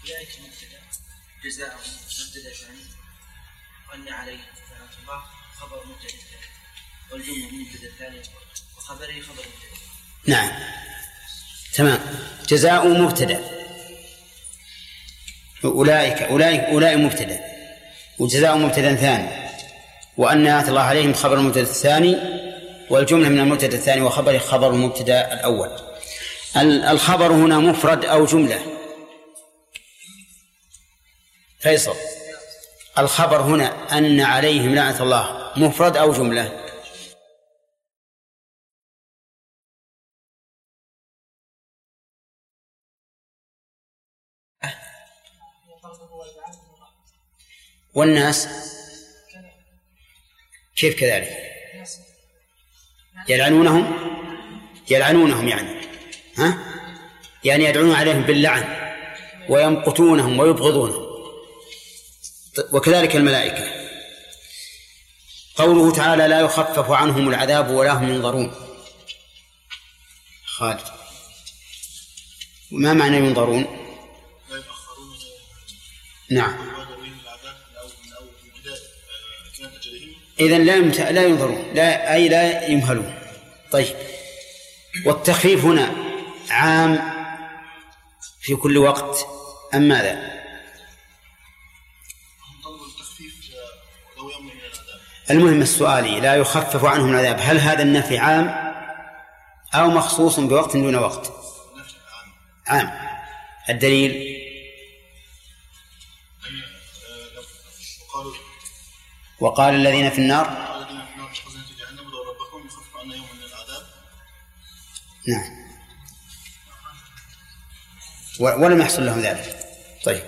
أولئك مبتدأ جزاء مبتدأ ثاني وأن عليه لعنة الله خبر مبتدأ ثاني والجملة من مبتدأ ثاني وخبره خبر مبتدأ. نعم تمام. جزاء مبتدأ أولئك مبتدأ وجزاء مبتدأ ثاني وأن نعت الله عليهم خبر المبتدأ الثاني والجملة من المبتدأ الثاني وخبره خبر المبتدأ الأول. الخبر هنا مفرد أو جملة؟ فيصل، الخبر هنا أن عليهم لعنة الله مفرد أو جملة؟ والناس كيف كذلك؟ يلعنونهم يعني يدعون عليهم باللعن ويمقتونهم ويبغضونهم، وكذلك الملائكة. قوله تعالى لا يخفف عنهم العذاب ولا هم ينظرون. خالد، ما معنى ينظرون؟ نعم، إذن لا ينظرون، لا يمهلون. طيب، والتخفيف هنا عام في كل وقت أم ماذا؟ المهم السؤالي لا يخفف عنهم العذاب، هل هذا النفي عام أو مخصوص بوقت دون وقت؟ عام. الدليل وقال الذين في النار نعم، ولم يحصل لهم ذلك. طيب،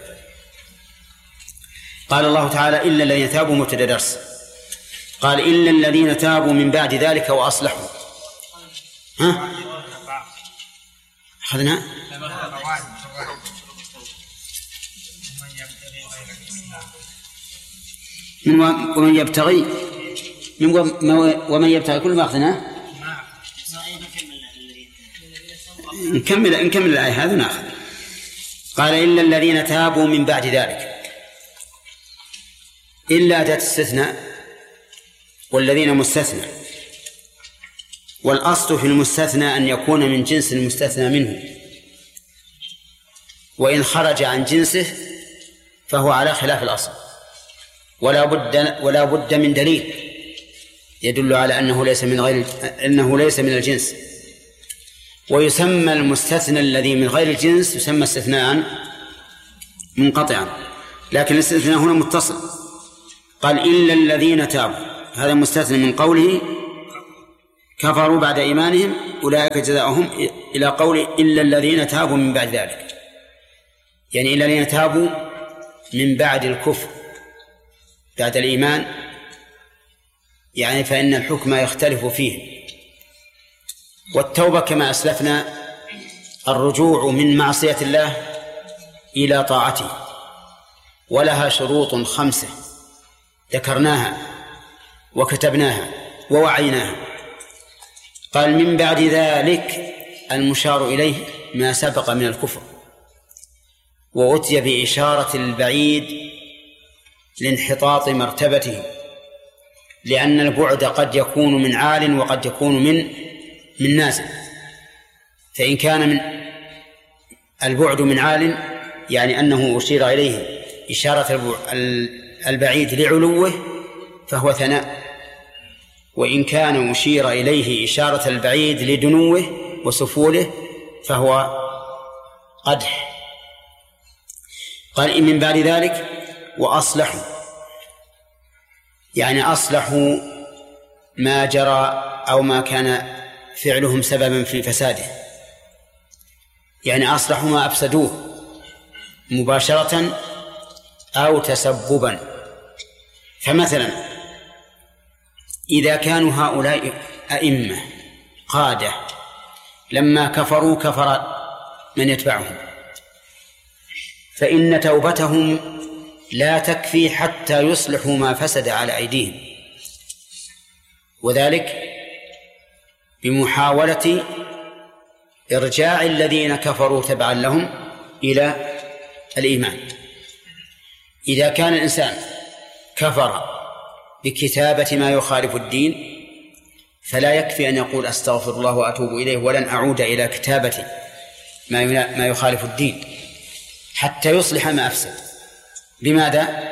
قال الله تعالى إلا الذين تابوا مبتدأ درس. قال إلا الذين تابوا من بعد ذلك وأصلحوا. أخذنا ومن يبتغي كل ما أخذناه. نكمل الآية هذا نأخذ. قال إلا الذين تابوا من بعد ذلك. إلا أداة استثناء والذين مستثنى، والأصل في المستثنى أن يكون من جنس المستثنى منه، وإن خرج عن جنسه فهو على خلاف الأصل، ولا بد من دليل يدل على أنه ليس من الجنس. ويسمى المستثنى الذي من غير الجنس يسمى استثناء منقطعا، لكن الاستثناء هنا متصل. قال إلا الذين تابوا، هذا مستثنى من قوله كفروا بعد إيمانهم أولئك جزاؤهم، إلى قول إلا الذين تابوا من بعد ذلك، يعني إلا الذين تابوا من بعد الكفر بعد الإيمان، يعني فإن الحكم يختلف فيه. والتوبة كما أسلفنا الرجوع من معصية الله إلى طاعته، ولها شروط 5 ذكرناها وكتبناها ووعيناها. قال من بعد ذلك المشار إليه ما سبق من الكفر، وأتي بإشارة البعيد لانحطاط مرتبته، لأن البعد قد يكون من عال وقد يكون من نازل. فإن كان من البعد من عال يعني أنه أشير إليه إشارة البعيد لعلوه فهو ثناء، وإن كان أشير إليه إشارة البعيد لدنوه وسفوله فهو قدح. قال إن من بعد ذلك وأصلحوا، يعني أصلحوا ما جرى أو ما كان فعلهم سببا في فساده، يعني أصلحوا ما أفسدوه مباشرة أو تسببا. فمثلا إذا كانوا هؤلاء أئمة قادة لما كفروا كفر من يتبعهم، فإن توبتهم لا تكفي حتى يصلحوا ما فسد على أيديهم، وذلك بمحاولة إرجاع الذين كفروا تبعا لهم إلى الإيمان. إذا كان الإنسان كفر بكتابة ما يخالف الدين فلا يكفي أن يقول أستغفر الله وأتوب إليه ولن أعود إلى كتابة ما يخالف الدين حتى يصلح ما أفسد. بماذا؟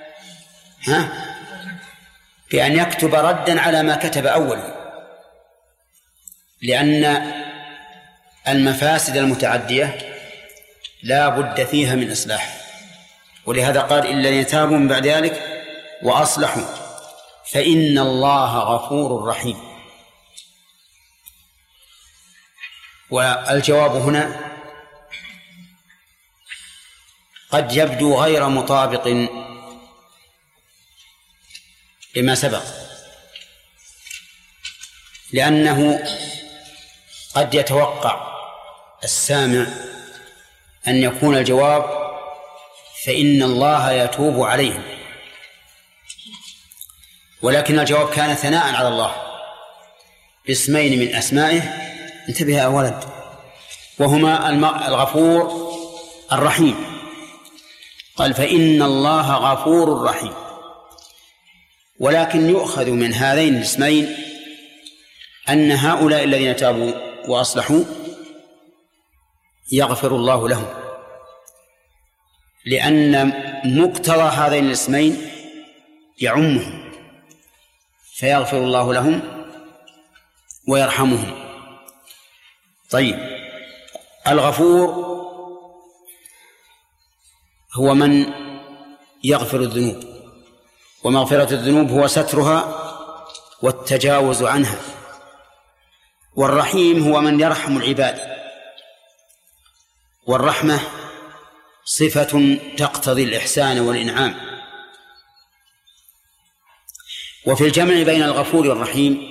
بأن يكتب ردا على ما كتب أولا، لأن المفاسد المتعدية لا بد فيها من إصلاح، ولهذا قال إلا أن يتابوا من بعد ذلك وأصلحوا فإن الله غفور رحيم. والجواب هنا قد يبدو غير مطابق لما سبق، لأنه قد يتوقع السامع أن يكون الجواب فإن الله يتوب عليهم، ولكن الجواب كان ثناء على الله باسمين من أسمائه، انتبه يا ولد، وهما الغفور الرحيم. قال فإن الله غفور رحيم، ولكن يؤخذ من هذين الاسمين أن هؤلاء الذين تابوا وأصلحوا يغفر الله لهم، لأن مقتضى هذين الاسمين يعمهم، فيغفر الله لهم ويرحمهم. طيب، الغفور هو من يغفر الذنوب، ومغفرة الذنوب هو سترها والتجاوز عنها. والرحيم هو من يرحم العباد، والرحمة صفة تقتضي الإحسان والإنعام. وفي الجمع بين الغفور والرحيم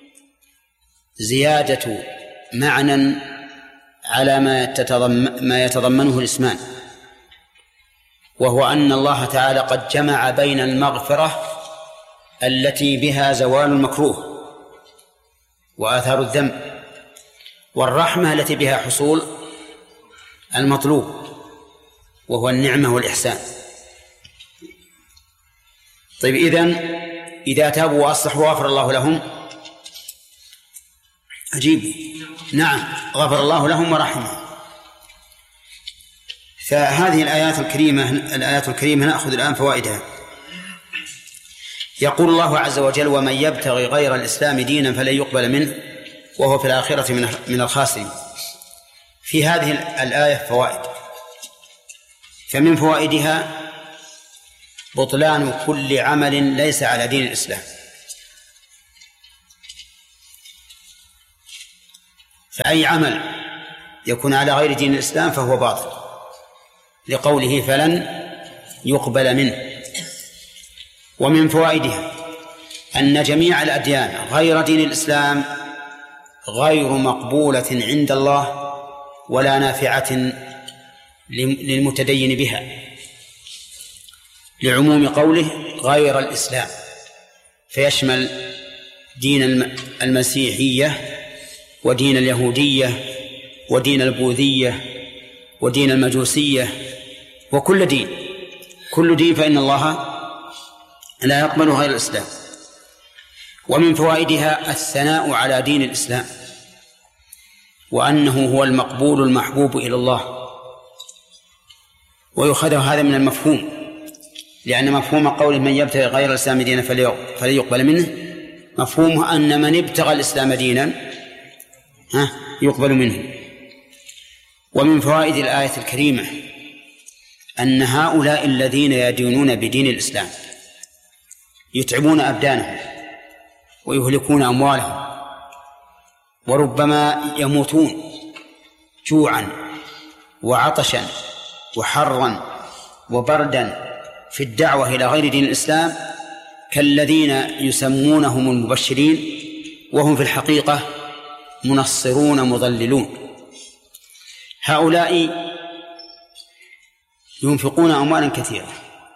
زيادة معنى على ما يتضمنه الاسمان، وهو أن الله تعالى قد جمع بين المغفرة التي بها زوال المكروه وآثار الذنب، والرحمة التي بها حصول المطلوب وهو النعمة والإحسان. طيب، إذا تابوا وأصلحوا غفر الله لهم، عجيب، نعم غفر الله لهم ورحمهم. فهذه الآيات الكريمة نأخذ الآن فوائدها. يقول الله عز وجل ومن يبتغي غير الإسلام دينا فلن يقبل منه وهو في الآخرة من الخاسرين. في هذه الآية فوائد، فمن فوائدها بطلان كل عمل ليس على دين الإسلام، فأي عمل يكون على غير دين الإسلام فهو باطل، لقوله فلن يقبل منه. ومن فوائدها أن جميع الأديان غير دين الإسلام غير مقبولة عند الله ولا نافعة للمتدين بها، لعموم قوله غير الإسلام، فيشمل دين المسيحية ودين اليهودية ودين البوذية ودين المجوسية وكل دين، فإن الله لا يقبل غير الإسلام. ومن فوائدها الثناء على دين الإسلام، وأنه هو المقبول المحبوب إلى الله، ويؤخذ هذا من المفهوم، لأن مفهوم قوله من يبتغي غير الإسلام دينا فلن يقبل منه مفهومه أن من ابتغى الإسلام دينا يقبل منه. ومن فوائد الآية الكريمة أن هؤلاء الذين يدينون بدين الإسلام يتعبون أبدانهم ويهلكون أموالهم وربما يموتون جوعا وعطشا وحرا وبردا في الدعوة إلى غير دين الإسلام، كالذين يسمونهم المبشرين وهم في الحقيقة منصرون مضللون. هؤلاء ينفقون أموالا كثيرة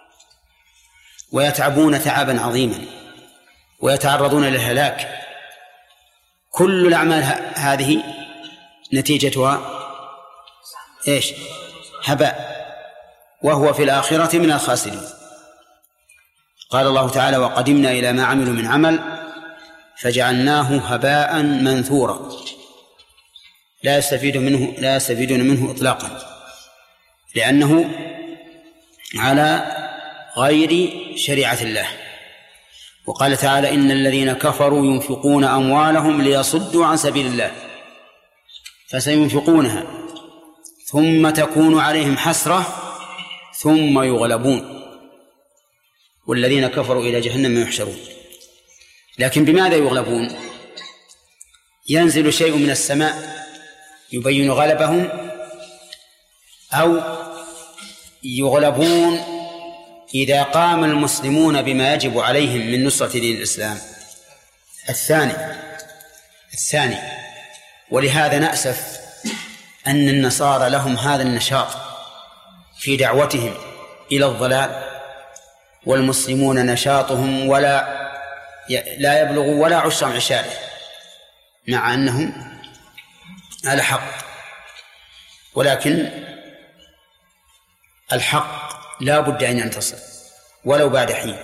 ويتعبون تعبا عظيما ويتعرضون للهلاك. كل الأعمال هذه نتيجتها إيش؟ هباء، وهو في الآخرة من الخاسرين. قال الله تعالى: وقدمنا إلى ما عملوا من عمل فجعلناه هباء منثورا، لا يستفيدون منه إطلاقا، لأنه على غير شريعة الله. وقال تعالى: إن الذين كفروا ينفقون أموالهم ليصدوا عن سبيل الله فسينفقونها ثم تكون عليهم حسرة ثم يغلبون والذين كفروا إلى جهنم يحشرون. لكن بماذا يغلبون؟ ينزل شيء من السماء يبين غلبهم، أو يغلبون إذا قام المسلمون بما يجب عليهم من نصرة دين الإسلام. الثاني. ولهذا نأسف أن النصارى لهم هذا النشاط في دعوتهم إلى الضلال، والمسلمون نشاطهم لا يبلغ ولا عشر عشاره، مع أنهم على حق. ولكن الحق لا بد أن ينتصر ولو بعد حين.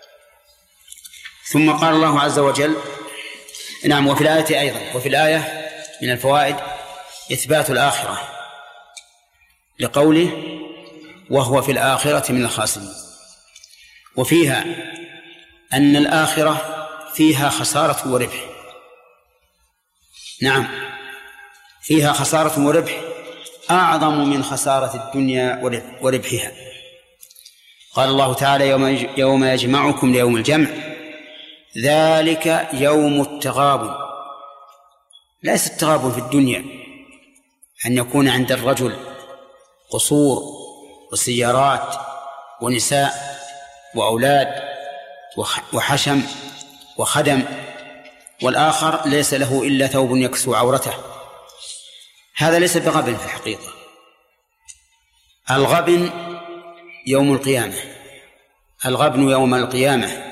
ثم قال الله عز وجل: نعم. وفي الآية أيضا، وفي الآية من الفوائد إثبات الآخرة لقوله: وهو في الآخرة من الخاسرين. وفيها أن الآخرة فيها خسارة وربح. نعم، فيها خسارة وربح أعظم من خسارة الدنيا وربحها. قال الله تعالى: يوم يجمعكم ليوم الجمع ذلك يوم التغابن. ليس التغابن في الدنيا أن يكون عند الرجل قصور وسيارات ونساء وأولاد وحشم وخدم، والآخر ليس له إلا ثوب يكسو عورته. هذا ليس بغبن في الحقيقة. الغبن يوم القيامة، الغبن يوم القيامة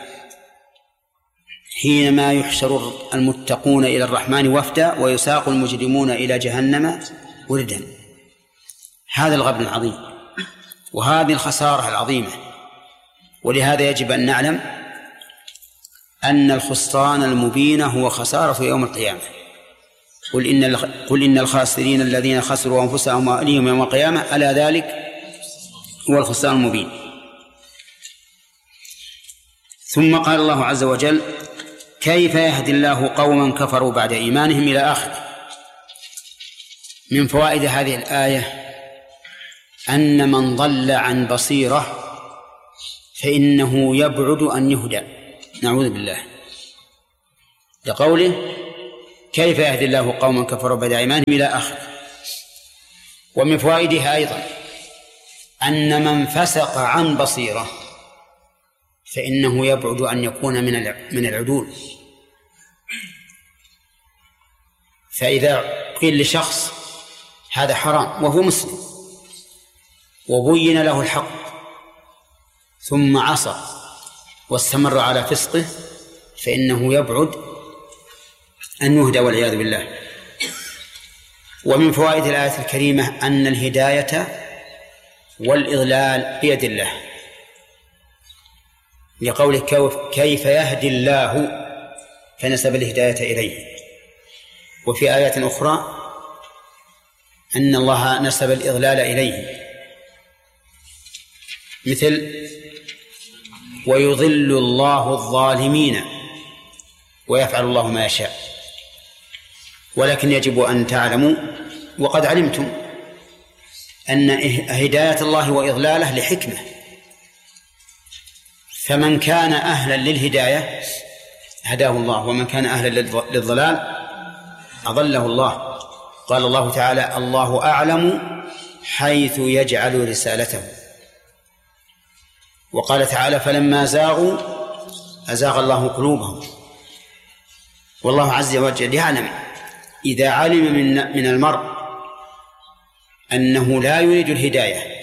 حينما يحشر المتقون إلى الرحمن وفدا ويساق المجرمون إلى جهنم وردا. هذا الغبن العظيم وهذه الخسارة العظيمة. ولهذا يجب أن نعلم أن الخسران المبين هو خسارة يوم القيامة. قل إن الخاسرين الذين خسروا أنفسهم وأهليهم يوم القيامة ألا ذلك هو الخسران المبين. ثم قال الله عز وجل: كيف يهدي الله قوما كفروا بعد إيمانهم إلى آخره. من فوائد هذه الآية أن من ضل عن بصيرة فإنه يبعد أن يهدى، نعوذ بالله، لقوله: كيف يهدي الله قوما كفروا بعد إيمانهم إلى آخره. ومن فوائدها أيضا أن من فسق عن بصيرة فإنه يبعد أن يكون من العدول. فإذا قيل لشخص هذا حرام وهو مسلم وبين له الحق ثم عصى واستمر على فسقه فإنه يبعد أن يهدى والعياذ بالله. ومن فوائد الآية الكريمة أن الهداية والإضلال بيد الله، لقوله: كيف يهدي الله، فنسب الهداية إليه. وفي آيات أخرى أن الله نسب الإضلال إليه، مثل: ويضل الله الظالمين ويفعل الله ما يشاء. ولكن يجب أن تعلموا وقد علمتم أن هداية الله وإضلاله لحكمة، فمن كان أهلا للهداية هداه الله، ومن كان أهلا للضلال أضله الله. قال الله تعالى: الله أعلم حيث يجعل رسالته. وقال تعالى: فلما زاغوا أزاغ الله قلوبهم. والله عز وجل يعلم إذا علم من المرء أنه لا يريد الهداية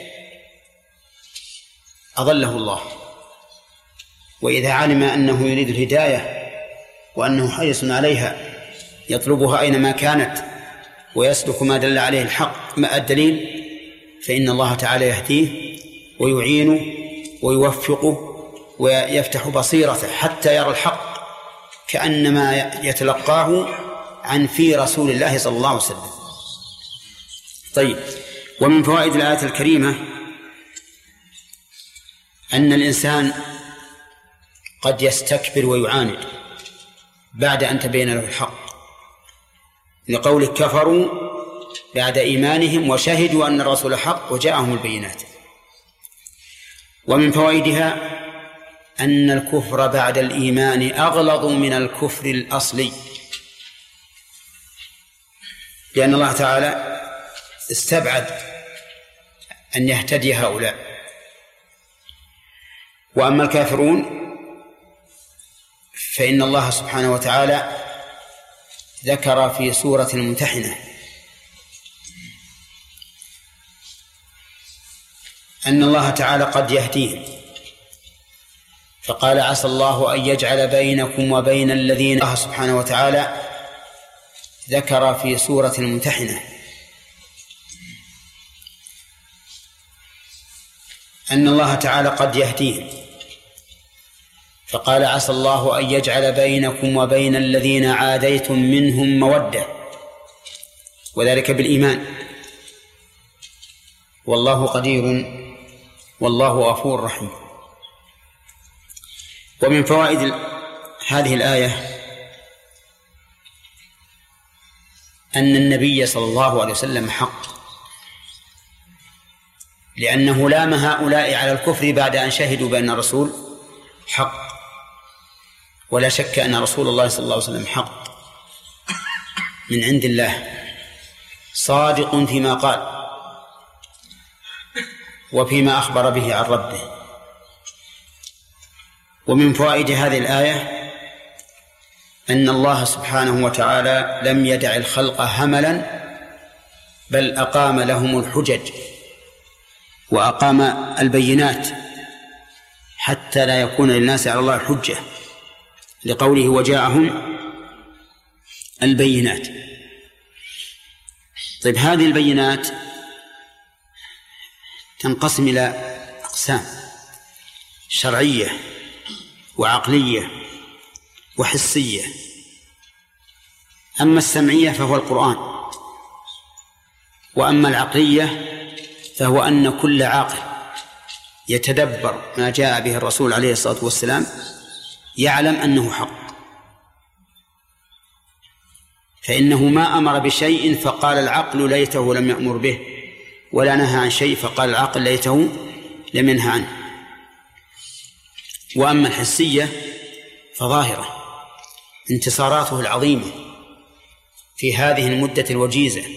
أضله الله، وإذا علم أنه يريد الهداية وأنه حريص عليها يطلبها أينما كانت ويسلك ما دل عليه الحق ما الدليل فإن الله تعالى يهديه ويعينه ويوفقه ويفتح بصيرته حتى يرى الحق كأنما يتلقاه عن في رسول الله صلى الله عليه وسلم. طيب، ومن فوائد الآية الكريمة أن الإنسان قد يستكبر ويعاند بعد أن تبين له الحق، لقول كفروا بعد إيمانهم وشهدوا أن الرسول حق وجاءهم البينات. ومن فوائدها أن الكفر بعد الإيمان أغلظ من الكفر الأصلي، لأن الله تعالى استبعد أن يهتدي هؤلاء. وأما الكافرون فإن الله سبحانه وتعالى ذكر في سورة الممتحنة أن الله تعالى قد يهديهم، فقال عسى الله أن يجعل بينكم وبين الذين. الله سبحانه وتعالى ذكر في سورة الممتحنة أن الله تعالى قد يهديهم، فقال عسى الله أن يجعل بينكم وبين الذين عاديتم منهم مودة، وذلك بالإيمان، والله قدير والله غفور رحيم. ومن فوائد هذه الآية أن النبي صلى الله عليه وسلم حق، لأنه لام هؤلاء على الكفر بعد أن شهدوا بأن الرسول حق، ولا شك أن رسول الله صلى الله عليه وسلم حق من عند الله، صادق فيما قال وفيما أخبر به عن ربه. ومن فوائد هذه الآية أن الله سبحانه وتعالى لم يدع الخلق هملا، بل أقام لهم الحجج وأقام البينات حتى لا يكون للناس على الله حجة، لقوله وجاءهم البينات. طيب، هذه البينات تنقسم إلى أقسام: شرعية وعقلية وحسية. أما السمعية فهو القرآن، وأما العقلية فهو أن كل عاقل يتدبر ما جاء به الرسول عليه الصلاة والسلام يعلم أنه حق، فإنه ما أمر بشيء فقال العقل ليته لم يأمر به، ولا نهى عن شيء فقال العقل ليته لم ينهى عنه. وأما الحسية فظاهرة انتصاراته العظيمة في هذه المدة الوجيزة